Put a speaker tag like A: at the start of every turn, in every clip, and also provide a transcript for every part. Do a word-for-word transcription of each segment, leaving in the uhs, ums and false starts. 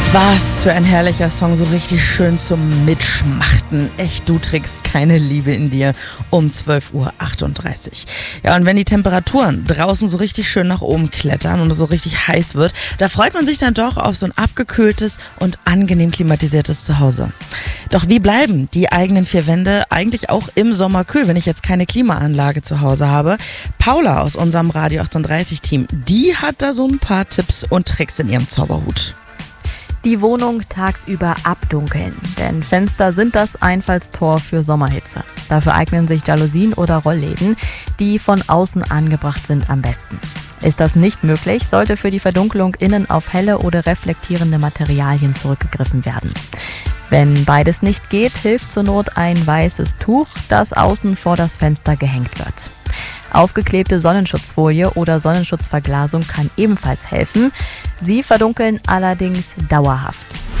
A: Was für ein herrlicher Song, so richtig schön zum Mitschmachten. Echt, du trägst keine Liebe in dir um zwölf Uhr achtunddreißig. Ja, und wenn die Temperaturen draußen so richtig schön nach oben klettern und es so richtig heiß wird, da freut man sich dann doch auf so ein abgekühltes und angenehm klimatisiertes Zuhause. Doch wie bleiben die eigenen vier Wände eigentlich auch im Sommer kühl, wenn ich jetzt keine Klimaanlage zu Hause habe? Paula aus unserem Radio achtunddreißig-Team, die hat da so ein paar Tipps und Tricks in ihrem Zauberhut.
B: Die Wohnung tagsüber abdunkeln, denn Fenster sind das Einfallstor für Sommerhitze. Dafür eignen sich Jalousien oder Rollläden, die von außen angebracht sind, am besten. Ist das nicht möglich, sollte für die Verdunkelung innen auf helle oder reflektierende Materialien zurückgegriffen werden. Wenn beides nicht geht, hilft zur Not ein weißes Tuch, das außen vor das Fenster gehängt wird. Aufgeklebte Sonnenschutzfolie oder Sonnenschutzverglasung kann ebenfalls helfen. Sie verdunkeln allerdings dauerhaft.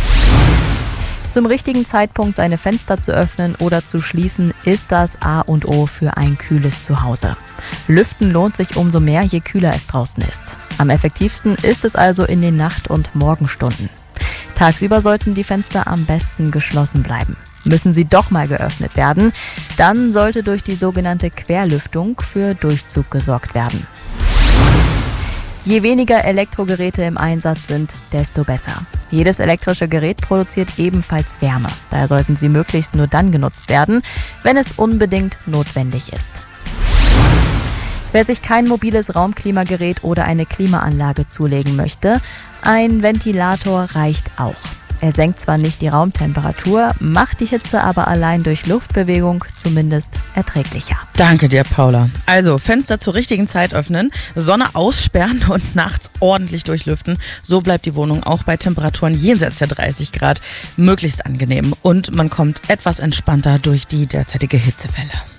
B: Zum richtigen Zeitpunkt seine Fenster zu öffnen oder zu schließen, ist das A und O für ein kühles Zuhause. Lüften lohnt sich umso mehr, je kühler es draußen ist. Am effektivsten ist es also in den Nacht- und Morgenstunden. Tagsüber sollten die Fenster am besten geschlossen bleiben. Müssen sie doch mal geöffnet werden, dann sollte durch die sogenannte Querlüftung für Durchzug gesorgt werden. Je weniger Elektrogeräte im Einsatz sind, desto besser. Jedes elektrische Gerät produziert ebenfalls Wärme. Daher sollten sie möglichst nur dann genutzt werden, wenn es unbedingt notwendig ist. Wer sich kein mobiles Raumklimagerät oder eine Klimaanlage zulegen möchte, ein Ventilator reicht auch. Er senkt zwar nicht die Raumtemperatur, macht die Hitze aber allein durch Luftbewegung zumindest erträglicher.
A: Danke dir, Paula. Also Fenster zur richtigen Zeit öffnen, Sonne aussperren und nachts ordentlich durchlüften. So bleibt die Wohnung auch bei Temperaturen jenseits der dreißig Grad möglichst angenehm und man kommt etwas entspannter durch die derzeitige Hitzewelle.